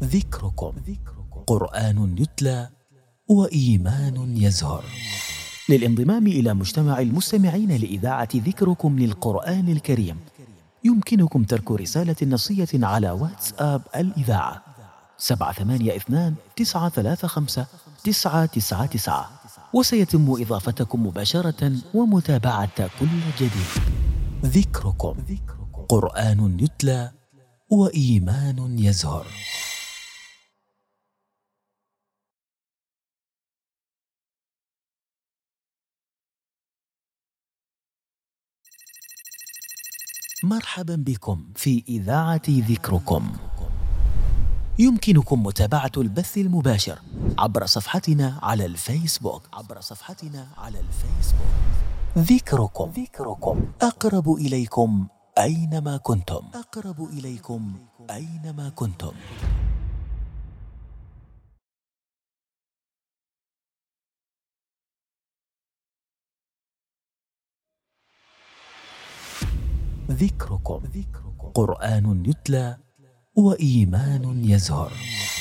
ذكركم قرآن يتلى وإيمان يزهر. للانضمام إلى مجتمع المستمعين لإذاعة ذكركم للقرآن الكريم يمكنكم ترك رسالة نصية على واتساب الإذاعة 782-935-999، وسيتم إضافتكم مباشرة ومتابعة كل جديد. ذكركم قرآن يتلى وإيمان يزهر. مرحبا بكم في إذاعة ذكركم. يمكنكم متابعة البث المباشر عبر صفحتنا على الفيسبوك. ذكركم أقرب إليكم أينما كنتم. ذكركم قرآن يتلى وإيمان يزهر.